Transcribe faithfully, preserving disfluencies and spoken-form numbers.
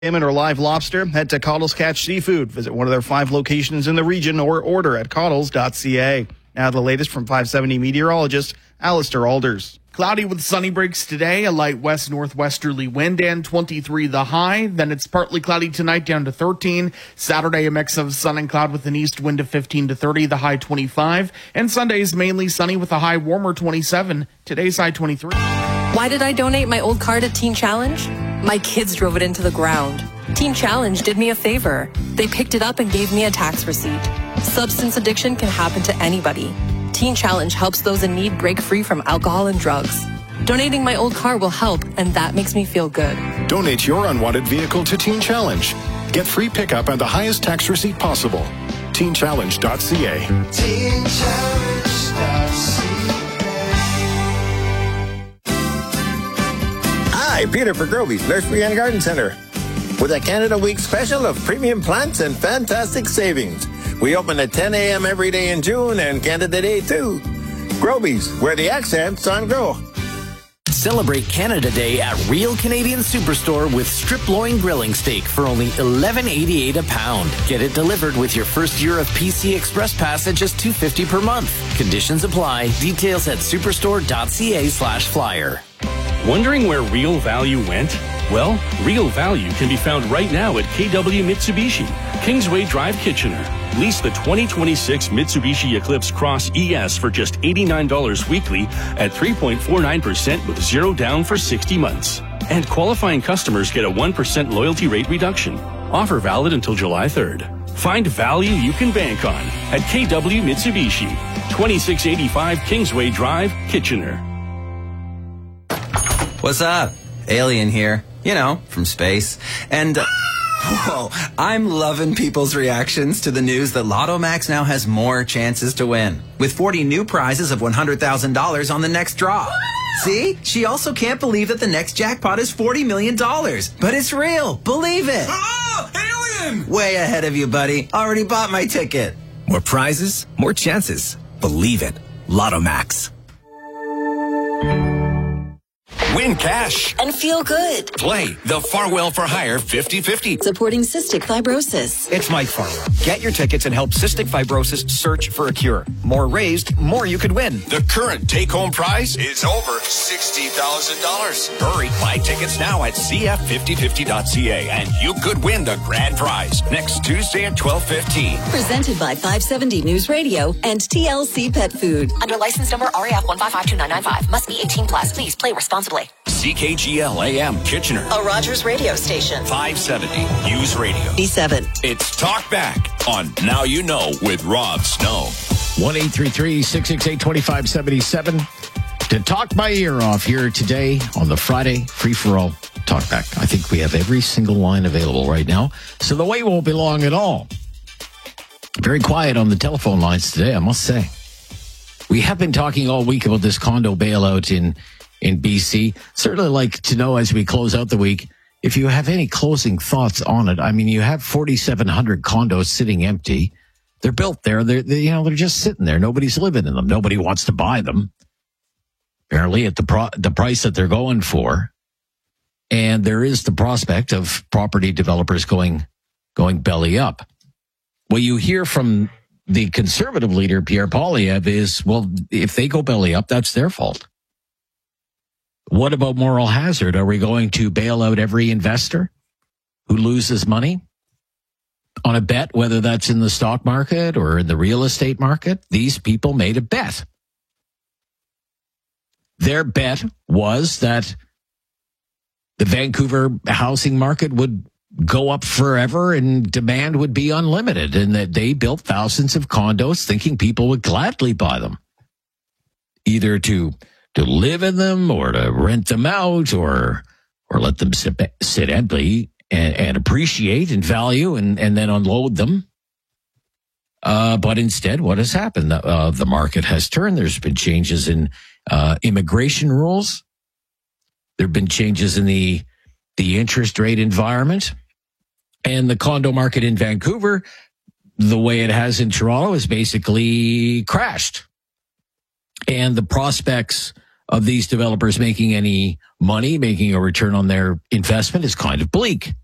Salmon or live lobster, head to Cottles Catch Seafood. Visit one of their five locations in the region or order at cottles dot c a. Now the latest from five seventy meteorologist Alistair Alders. Cloudy with sunny breaks today, a light west-northwesterly wind, and twenty-three the high. Then it's partly cloudy tonight, down to thirteen. Saturday, a mix of sun and cloud with an east wind of fifteen to thirty, the high twenty-five. And Sunday is mainly sunny with a high warmer twenty-seven. Today's high twenty-three. Why did I donate my old car to Teen Challenge? My kids drove it into the ground. Teen Challenge did me a favor. They picked it up and gave me a tax receipt. Substance addiction can happen to anybody. Teen Challenge helps those in need break free from alcohol and drugs. Donating my old car will help, and that makes me feel good. Donate your unwanted vehicle to Teen Challenge. Get free pickup and the highest tax receipt possible. teen challenge dot c a. teen challenge dot c a. Hi, Peter for Groby's Nursery and Garden Center with a Canada Week special of premium plants and fantastic savings. We open at ten a.m. every day in June and Canada Day too. Groby's, where the accent's on grow. Celebrate Canada Day at Real Canadian Superstore with strip loin grilling steak for only eleven eighty-eight a pound. Get it delivered with your first year of P C Express Pass at just two fifty per month. Conditions apply. Details at superstore dot c a slash flyer. Wondering where real value went? Well, real value can be found right now at K W Mitsubishi, Kingsway Drive, Kitchener. Lease the twenty twenty-six Mitsubishi Eclipse Cross E S for just eighty-nine dollars weekly at three point four nine percent with zero down for sixty months. And qualifying customers get a one percent loyalty rate reduction. Offer valid until July third. Find value you can bank on at K W Mitsubishi, twenty-six eighty-five Kingsway Drive, Kitchener. What's up? Alien here. You know, from space. And... Uh, Whoa, I'm loving people's reactions to the news that Lotto Max now has more chances to win, with forty new prizes of one hundred thousand dollars on the next draw. See? She also can't believe that the next jackpot is forty million dollars. But it's real. Believe it. Oh, alien! Way ahead of you, buddy. Already bought my ticket. More prizes, more chances. Believe it. Lotto Max. Win cash. And feel good. Play the Farwell for Hire fifty fifty. Supporting cystic fibrosis. It's Mike Farwell. Get your tickets and help cystic fibrosis search for a cure. More raised, more you could win. The current take-home prize is over sixty thousand dollars. Hurry, buy tickets now at c f fifty fifty dot c a and you could win the grand prize next Tuesday at twelve fifteen. Presented by five seventy News Radio and T L C Pet Food. Under license number R A F one five five two nine nine five. Must be eighteen plus. Please play responsibly. C K G L A M Kitchener. A Rogers radio station. five seventy News Radio. B seven. It's Talk Back on Now You Know with Rob Snow. one eight three three, six six eight, two five seven seven to talk my ear off here today on the Friday free-for-all Talk Back. I think we have every single line available right now, so the wait won't be long at all. Very quiet on the telephone lines today, I must say. We have been talking all week about this condo bailout in in B C. Certainly like to know as we close out the week, if you have any closing thoughts on it. I mean, you have forty-seven hundred condos sitting empty. They're built there. They're, they, you know, they're just sitting there. Nobody's living in them. Nobody wants to buy them. Apparently at the pro- the price that they're going for. And there is the prospect of property developers going, going belly up. What you hear from the conservative leader, Pierre Poilievre, is, well, if they go belly up, that's their fault. What about moral hazard? Are we going to bail out every investor who loses money on a bet, whether that's in the stock market or in the real estate market? These people made a bet. Their bet was that the Vancouver housing market would go up forever and demand would be unlimited, and that they built thousands of condos thinking people would gladly buy them, either to to live in them or to rent them out or or let them sit, sit empty and, and appreciate and value and, and then unload them. Uh, but instead, what has happened? Uh, the market has turned. There's been changes in uh, immigration rules. There have been changes in the the interest rate environment. And the condo market in Vancouver, the way it has in Toronto, has basically crashed. And the prospects of these developers making any money, making a return on their investment is kind of bleak.